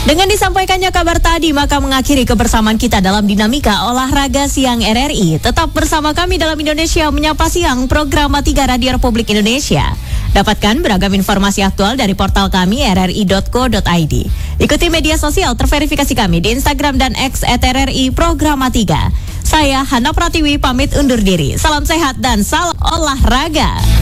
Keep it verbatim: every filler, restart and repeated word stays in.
Dengan disampaikannya kabar tadi, maka mengakhiri kebersamaan kita dalam Dinamika Olahraga Siang R R I. Tetap bersama kami dalam Indonesia Menyapa Siang, program tiga Radio Republik Indonesia. Dapatkan beragam informasi aktual dari portal kami r r i dot co dot i d. Ikuti media sosial terverifikasi kami di Instagram dan X at R R I Programa tiga. Saya Hana Pratiwi pamit undur diri. Salam sehat dan salam olahraga.